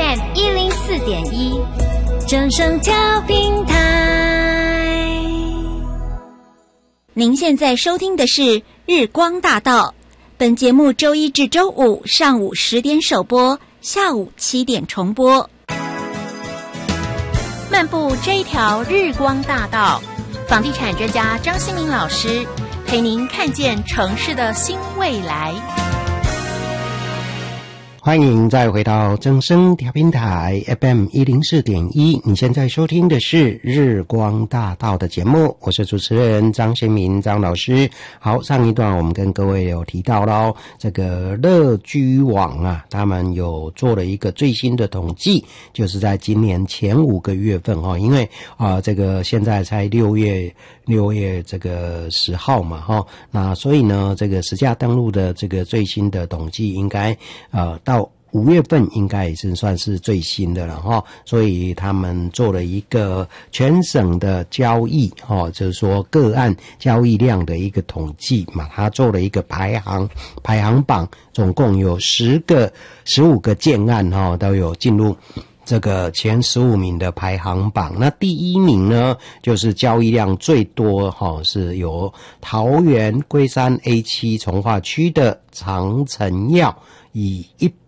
FM 104.1，正声调频台。 您现在收听的是日光大道，本节目周一至周五上午10点首播，下午7点重播。 漫步这一条日光大道，房地产专家张新民老师陪您看见城市的新未来。 欢迎再回到正声调频台 FM 104.1，你现在收听的是日光大道的节目，我是主持人张新民张老师。好，上一段我们跟各位有提到了这个乐居网啊，他们有做了一个最新的统计，就是在今年前5个月份因为这个现在才6月这个10号嘛那所以呢这个实价登录的这个最新的统计应该到5月份应该也是算是最新的了所以他们做了一个全省的交易就是说个案交易量的一个统计嘛，他做了一个排行榜，总共有15个建案都有进入这个前15名的排行榜。那第1名呢，就是交易量最多是由桃园龟山 A7 从化区的长城药，以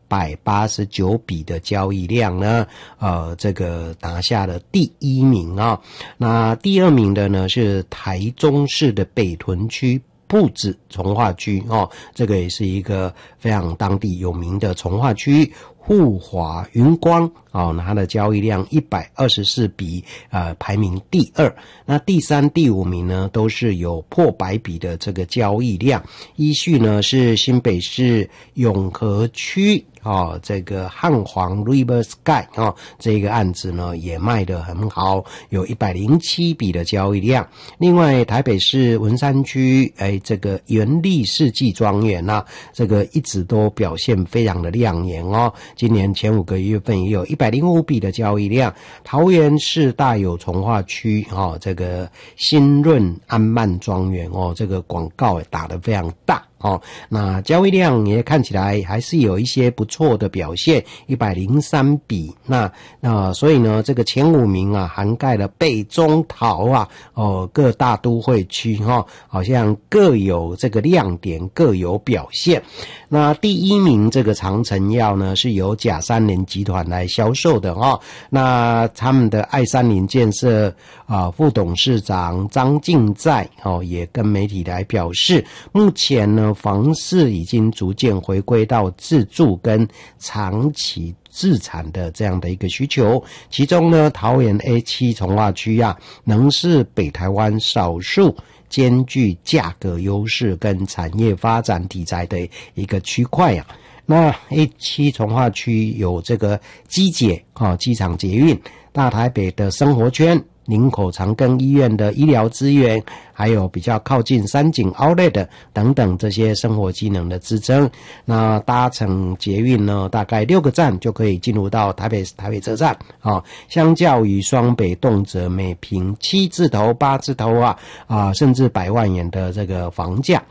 189笔的交易量呢这个拿下了第1名那第2名的呢是台中市的北屯区埔子从化区这个也是一个非常当地有名的从化区。富华云光那它的交易量124笔排名第2。那第3、第5名呢都是有破100笔的这个交易量，依序呢是新北市永和区这个汉皇 River Sky 这个案子呢也卖得很好，有107笔的交易量。另外台北市文山区这个元利世纪庄园这个一直都表现非常的亮眼今年前5个月份也有105笔的交易量。桃园市大有从化区这个新润安曼庄园这个广告也打得非常大那交易量也看起来还是有一些不错的表现，103笔。那所以呢这个前5名涵盖了北中桃各大都会区好像各有这个亮点，各有表现。那第1名这个长城药呢是由甲山林集团来销售的那他们的爱山林建设副董事长张敬在也跟媒体来表示，目前呢房市已经逐渐回归到自住跟长期自产的这样的一个需求。其中呢桃园 A7 从化区能是北台湾少数兼具价格优势跟产业发展题材的一个区块那 A7 从化区有这个机捷机场捷运，大台北的生活圈，林口长庚医院的医疗资源，还有比较靠近三井 Outlet 等等这些生活机能的支撑。那搭乘捷运呢大概6个站就可以进入到台北车站相较于双北动辄每坪7字头8字头甚至100万元的这个房价，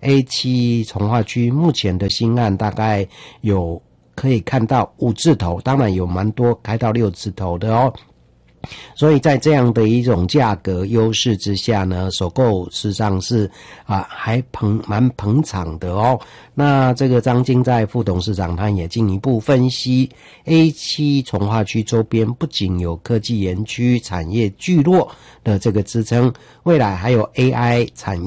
A7 从化区目前的新案大概有可以看到5字头，当然有蛮多开到6字头的所以在这样的一种价格优势之下呢，首购事实上是还蛮捧场的那这个张敬在副董事长他也进一步分析， A7 从化区周边不仅有科技园区产业聚落的这个支撑，未来还有 AI 产业